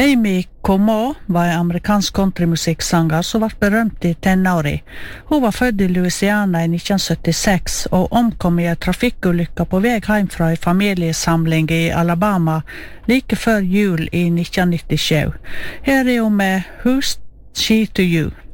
Amy Como var en amerikansk countrymusikksanger som var berømt i tenåri. Hun var født i Louisiana i 1976 og omkom i en trafikkulykke på vei hjem fra en familiesamling i Alabama like før jul i 1997. Her er hun med Who's She to You?